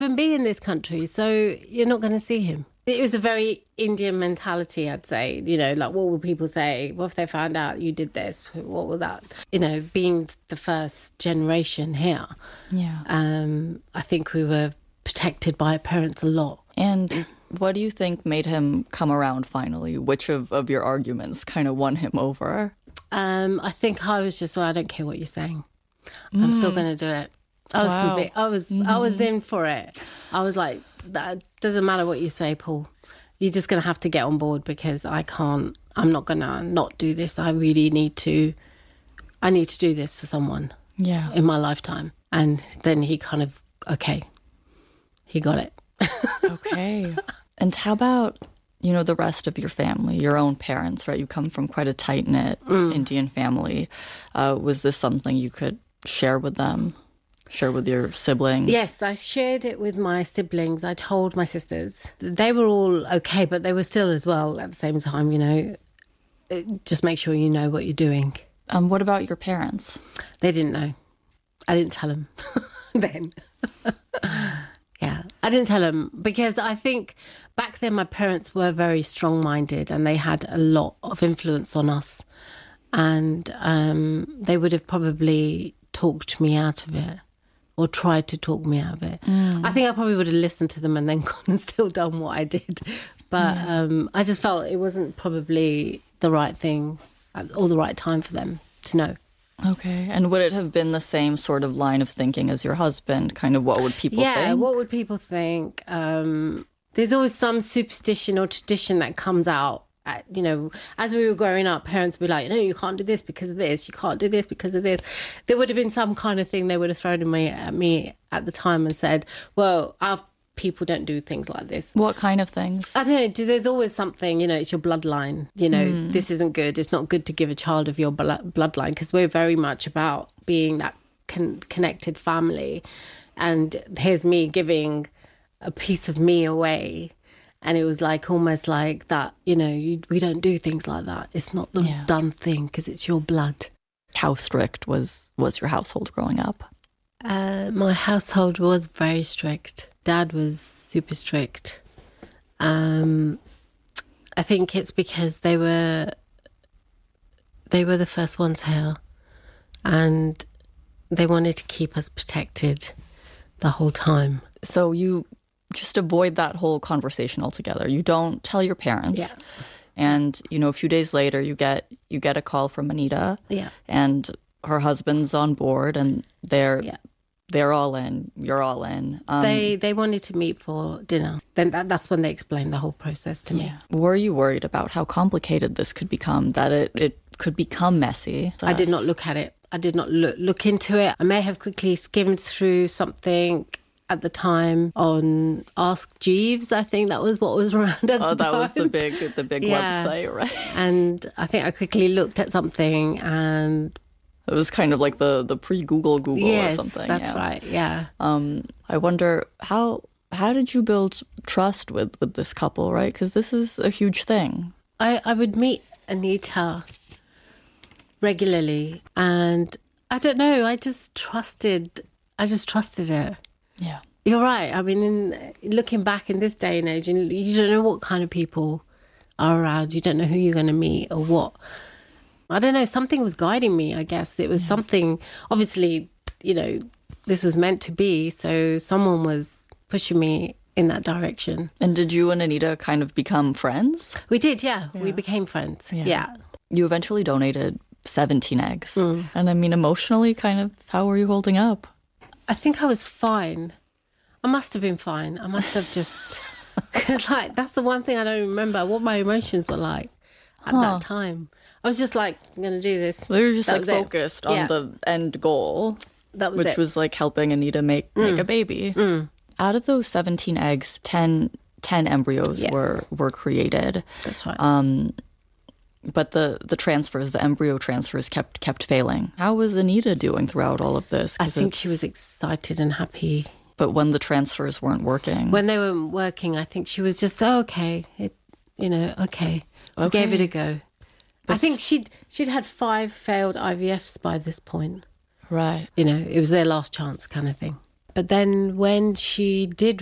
even be in this country, so you're not going to see him. It was a very Indian mentality, I'd say. You know, like, what will people say? What if they found out you did this? What will that? You know, being the first generation here, I think we were protected by our parents a lot. And what do you think made him come around finally? Which of your arguments kind of won him over? I think I was just, well, I don't care what you're saying. I'm still going to do it. I was complete. I was in for it. I was like, that doesn't matter what you say, Paul. You're just going to have to get on board because I'm not going to not do this. I need to do this for someone in my lifetime. And then he kind of, he got it. Okay. And how about, you know, the rest of your family, your own parents, right? You come from quite a tight-knit Indian family. Was this something you could share with them? Share with your siblings? Yes, I shared it with my siblings. I told my sisters. They were all okay, but they were still as well at the same time, you know. Just make sure you know what you're doing. What about your parents? They didn't know. I didn't tell them then. Yeah, I didn't tell them because I think back then my parents were very strong-minded and they had a lot of influence on us. And they would have probably talked me out of it. Or tried to talk me out of it. I think I probably would have listened to them and then gone and still done what I did. But I just felt it wasn't probably the right thing or the right time for them to know. Okay. And would it have been the same sort of line of thinking as your husband? Kind of what would people think? Yeah, what would people think? There's always some superstition or tradition that comes out. You know, as we were growing up, parents would be like, no, you can't do this because of this. You can't do this because of this. There would have been some kind of thing they would have thrown at me at the time and said, well, our people don't do things like this. What kind of things? I don't know. There's always something, you know, it's your bloodline. You know, this isn't good. It's not good to give a child of your bloodline because we're very much about being that connected family. And here's me giving a piece of me away. And it was like almost like that, you know, we don't do things like that. It's not the done thing because it's your blood. How strict was your household growing up? My household was very strict. Dad was super strict. I think it's because they were the first ones here and they wanted to keep us protected the whole time. So you just avoid that whole conversation altogether. You don't tell your parents. Yeah. And, you know, a few days later, you get a call from Anita. Yeah. And her husband's on board and they're all in. You're all in. They wanted to meet for dinner. Then that's when they explained the whole process to me. Yeah. Were you worried about how complicated this could become, that it could become messy? I did not look at it. I did not look into it. I may have quickly skimmed through something at the time on Ask Jeeves. I think that was what was around at the time. That was the big website, right? And I think I quickly looked at something and it was kind of like the pre-Google yes, or something. Yes, that's right, yeah. I wonder, how did you build trust with this couple, right? Because this is a huge thing. I would meet Anita regularly and I don't know, I just trusted it. Yeah. You're right. I mean, looking back in this day and age, you don't know what kind of people are around. You don't know who you're going to meet or what. I don't know. Something was guiding me, I guess. It was something, obviously, you know, this was meant to be. So someone was pushing me in that direction. And did you and Anita kind of become friends? We did, yeah. We became friends. Yeah. You eventually donated 17 eggs. And I mean, emotionally, kind of, how were you holding up? I think I was fine. I must have been fine. I must have just... Because, like, that's the one thing I don't remember, what my emotions were like at that time. I was just like, I'm going to do this. We were just like focused on the end goal. That was which was like helping Anita make a baby. Out of those 17 eggs, 10 embryos were created. That's right. But the transfers, the embryo transfers kept failing. How was Anita doing throughout all of this? I think she was excited and happy. But when the transfers weren't working? When they weren't working, I think she was just, okay. Okay. I gave it a go. I think she'd had 5 failed IVFs by this point. Right. You know, it was their last chance kind of thing. But then when she did